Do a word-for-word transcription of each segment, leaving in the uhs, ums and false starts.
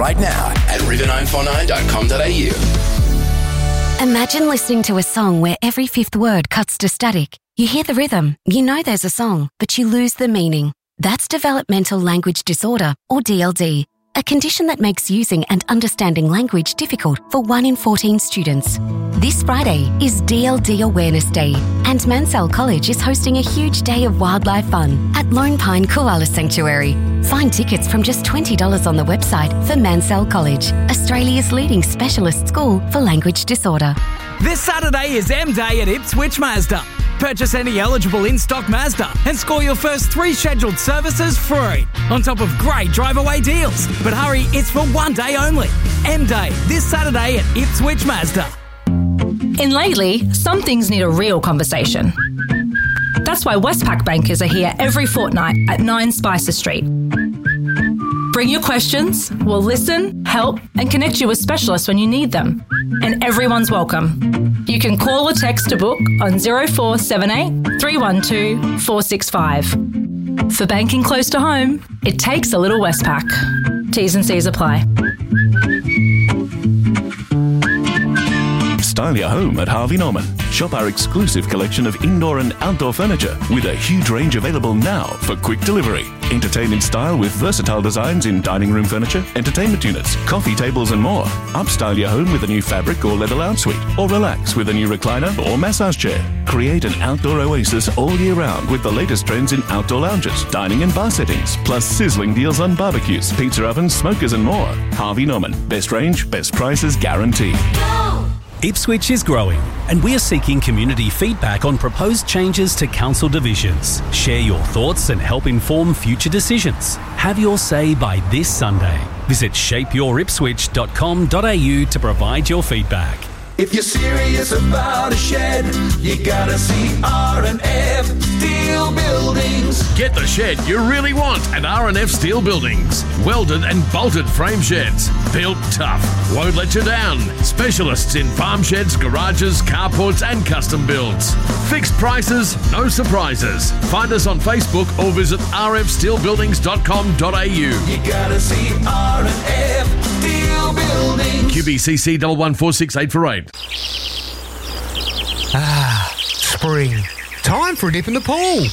right now at river nine four nine dot com dot a u. Imagine listening to a song where every fifth word cuts to static. You hear the rhythm, you know there's a song, but you lose the meaning. That's developmental language disorder, or D L D, a condition that makes using and understanding language difficult for one in fourteen students. This Friday is D L D Awareness Day, and Mansell College is hosting a huge day of wildlife fun at Lone Pine Koala Sanctuary. Find tickets from just twenty dollars on the website for Mansell College, Australia's leading specialist school for language disorder. This Saturday is M Day at Ipswich Mazda. Purchase any eligible in-stock Mazda and score your first three scheduled services free, on top of great drive-away deals. But hurry, it's for one day only. M Day, this Saturday at Ipswich Mazda. In Lately, some things need a real conversation. That's why Westpac bankers are here every fortnight at nine Spicer Street. Bring your questions, we'll listen, help and connect you with specialists when you need them. And everyone's welcome. You can call or text to book on zero four seven eight, three one two, four six five. For banking close to home, it takes a little Westpac. T's and C's apply. Style your home at Harvey Norman. Shop our exclusive collection of indoor and outdoor furniture with a huge range available now for quick delivery. Entertain in style with versatile designs in dining room furniture, entertainment units, coffee tables and more. Upstyle your home with a new fabric or leather lounge suite, or relax with a new recliner or massage chair. Create an outdoor oasis all year round with the latest trends in outdoor lounges, dining and bar settings, plus sizzling deals on barbecues, pizza ovens, smokers and more. Harvey Norman. Best range, best prices guaranteed. Ipswich is growing, and we are seeking community feedback on proposed changes to council divisions. Share your thoughts and help inform future decisions. Have your say by this Sunday. Visit shape your ipswich dot com dot a u to provide your feedback. If you're serious about a shed, you gotta see R and F Steel Buildings. Get the shed you really want at R and F Steel Buildings. Welded and bolted frame sheds. Built tough. Won't let you down. Specialists in farm sheds, garages, carports and custom builds. Fixed prices, no surprises. Find us on Facebook or visit r f steel buildings dot com dot a u. You gotta see R and F Steel Buildings. Q B C C one one four six eight four eight. Ah, spring. Time for a dip in the pool.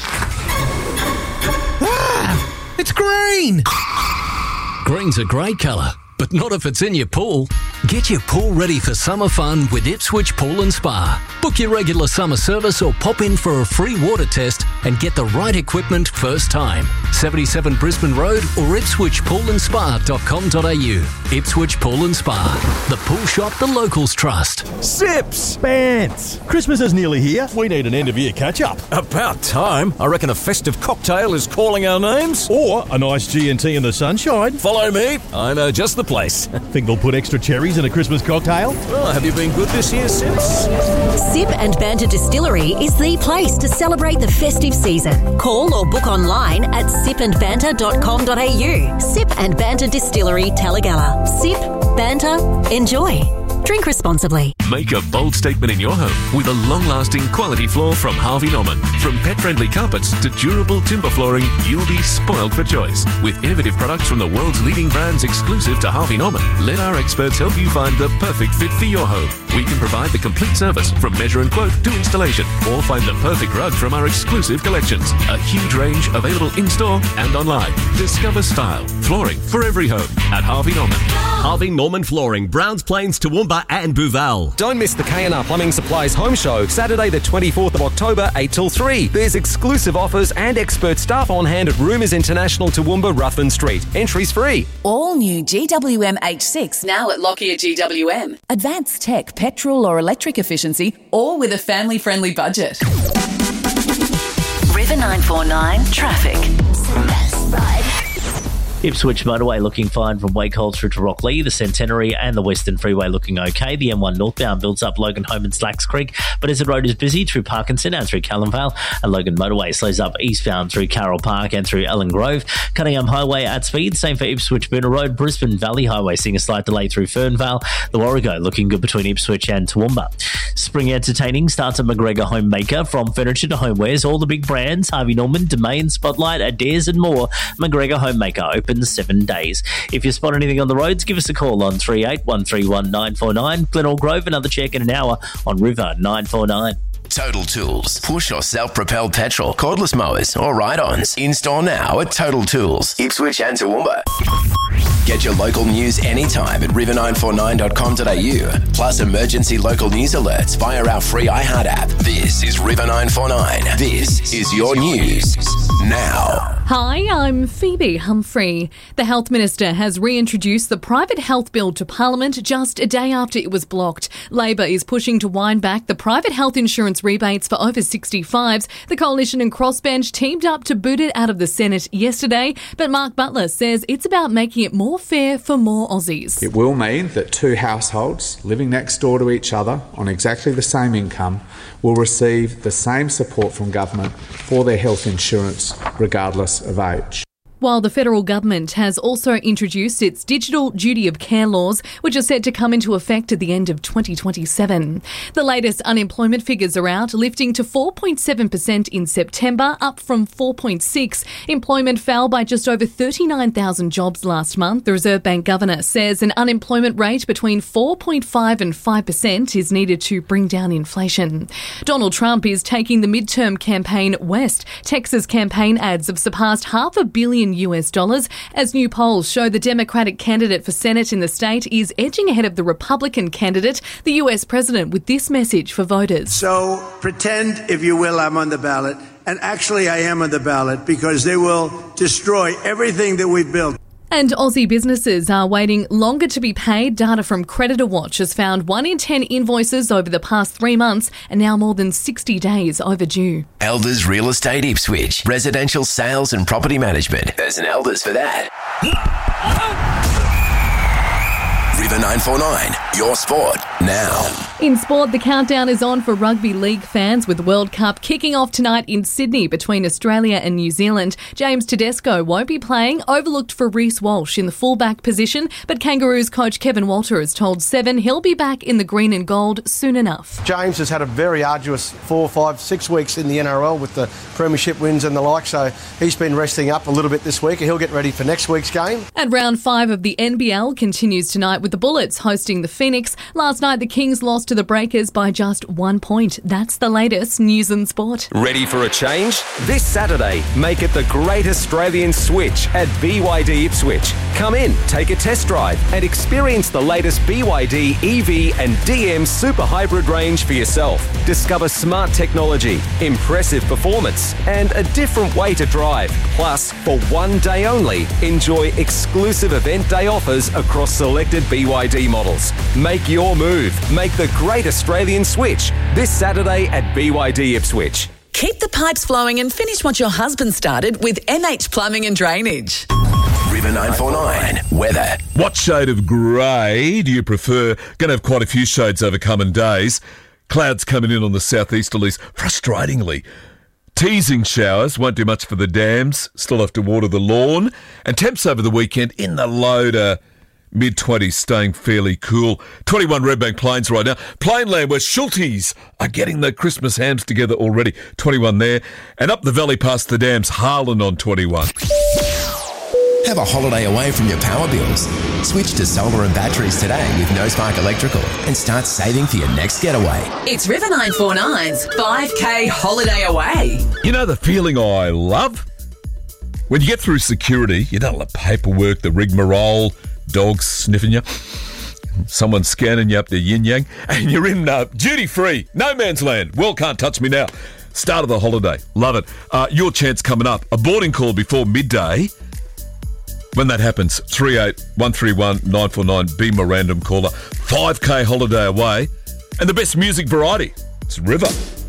Ah, it's green. Green's a great colour, but not if it's in your pool. Get your pool ready for summer fun with Ipswich Pool and Spa. Book your regular summer service or pop in for a free water test and get the right equipment first time. seventy-seven Brisbane Road or ipswich pool and spa dot com dot a u. Ipswich Pool and Spa, the pool shop the locals trust. Sips! Bants! Christmas is nearly here. We need an end-of-year catch-up. About time. I reckon a festive cocktail is calling our names. Or a nice G and T in the sunshine. Follow me. I know just the place. Think they'll put extra cherries in a Christmas cocktail? Oh, have you been good this year, Sips? Sip and Banter Distillery is the place to celebrate the festive season. Call or book online at sip and banter dot com dot a u. Sip and Banter Distillery, Talagalla. Sip, banter, enjoy. Drink responsibly. Make a bold statement in your home with a long-lasting quality floor from Harvey Norman. From pet-friendly carpets to durable timber flooring, you'll be spoiled for choice. With innovative products from the world's leading brands exclusive to Harvey Norman, let our experts help you find the perfect fit for your home. We can provide the complete service from measure and quote to installation, or find the perfect rug from our exclusive collections. A huge range available in-store and online. Discover style, flooring for every home at Harvey Norman. Harvey Norman Flooring, Browns Plains, Toowoomba and Booval. Don't miss the K and R Plumbing Supplies Home Show, Saturday the twenty-fourth of October, eight till three. There's exclusive offers and expert staff on hand at Rumours International, Toowoomba, Ruthven Street. Entries free. All new G W M H six now at Lockyer G W M. Advanced tech, petrol or electric efficiency, all with a family-friendly budget. River nine four nine traffic. Ipswich motorway looking fine from Wakehold through to Rocklea. The Centenary and the Western Freeway looking okay. The M one northbound builds up Logan Home and Slacks Creek, but as the road is busy through Parkinson and through Callanvale, and Logan motorway slows up eastbound through Carroll Park and through Ellen Grove. Cunningham Highway at speed, same for Ipswich Boonah Road. Brisbane Valley Highway seeing a slight delay through Fernvale. The Warrego looking good between Ipswich and Toowoomba. Spring entertaining starts at McGregor Homemaker. From furniture to homewares, all the big brands, Harvey Norman, Domain, Spotlight, Adairs and more. McGregor Homemaker open open seven days. If you spot anything on the roads, give us a call on three eight one three one nine four nine. Glenelg Grove, another check in an hour on River nine four nine. Total Tools. Push or self-propelled petrol, cordless mowers or ride-ons. In-store now at Total Tools, Ipswich and Toowoomba. Get your local news anytime at river nine four nine dot com dot a u. Plus emergency local news alerts via our free iHeart app. This is River nine four nine. This is your news now. Hi, I'm Phoebe Humphrey. The Health Minister has reintroduced the private health bill to Parliament just a day after it was blocked. Labor is pushing to wind back the private health insurance rebates for over sixty-fives. The Coalition and Crossbench teamed up to boot it out of the Senate yesterday, but Mark Butler says it's about making it more fair for more Aussies. It will mean that two households living next door to each other on exactly the same income will receive the same support from government for their health insurance regardless of age. While the federal government has also introduced its digital duty of care laws, which are set to come into effect at the end of twenty twenty-seven. The latest unemployment figures are out, lifting to four point seven percent in September, up from four point six. Employment fell by just over thirty-nine thousand jobs last month. The Reserve Bank governor says an unemployment rate between four point five and five percent is needed to bring down inflation. Donald Trump is taking the midterm campaign west. Texas campaign ads have surpassed half a billion U S dollars as new polls show the Democratic candidate for Senate in the state is edging ahead of the Republican candidate, the U S president, with this message for voters. So pretend, if you will, I'm on the ballot, and actually I am on the ballot because they will destroy everything that we've built. And Aussie businesses are waiting longer to be paid. Data from Creditor Watch has found one in ten invoices over the past three months are now more than sixty days overdue. Elders Real Estate Ipswich. Residential sales and property management. There's an Elders for that. River nine four nine, your sport now. In sport, the countdown is on for rugby league fans with the World Cup kicking off tonight in Sydney between Australia and New Zealand. James Tedesco won't be playing, overlooked for Reece Walsh in the fullback position, but Kangaroos coach Kevin Walter has told Seven he'll be back in the green and gold soon enough. James has had a very arduous four, five, six weeks in the N R L with the premiership wins and the like, so he's been resting up a little bit this week and he'll get ready for next week's game. And round five of the N B L continues tonight with the Bullets hosting the Phoenix. Last night, the Kings lost to the Breakers by just one point. That's the latest news and sport. Ready for a change? This Saturday, make it the Great Australian Switch at B Y D Ipswich. Come in, take a test drive and experience the latest B Y D E V and D M Super Hybrid range for yourself. Discover smart technology, impressive performance and a different way to drive. Plus, for one day only, enjoy exclusive event day offers across selected B Y D models. Make your move. Make the Great Australian Switch this Saturday at B Y D Ipswich. Keep the pipes flowing and finish what your husband started with M H Plumbing and Drainage. River nine four nine, weather. What shade of grey do you prefer? Going to have quite a few shades over coming days. Clouds coming in on the southeasterlies, frustratingly. Teasing showers, won't do much for the dams, still have to water the lawn. And temps over the weekend in the low to mid-twenties, staying fairly cool. twenty-one Redbank Plains right now. Plainland where Schultes are getting the Christmas hams together already. twenty-one there. And up the valley past the dams, Harlan on twenty-one. Have a holiday away from your power bills. Switch to solar and batteries today with No Spark Electrical and start saving for your next getaway. It's River nine four nine's five K holiday away. You know the feeling I love? When you get through security, you know, the paperwork, the rigmarole, dogs sniffing you, someone scanning you up their yin-yang, and you're in uh, duty-free, no man's land. Well, can't touch me now. Start of the holiday. Love it. Uh, your chance coming up. A boarding call before midday. When that happens, three eight one three one nine four nine, be my random caller. five K holiday away. And the best music variety. It's River.